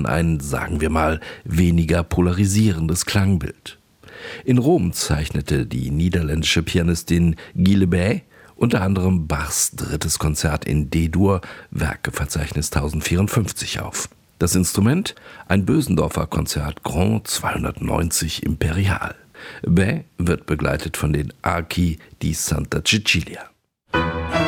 ein, sagen wir mal, weniger polarisierendes Klangbild. In Rom zeichnete die niederländische Pianistin Guy Le Bay unter anderem Bachs 3. Konzert in D-Dur, Werkeverzeichnis 1054 auf. Das Instrument? Ein Bösendorfer Konzert Grand 290 Imperial. Bay wird begleitet von den Archi di Santa Cecilia.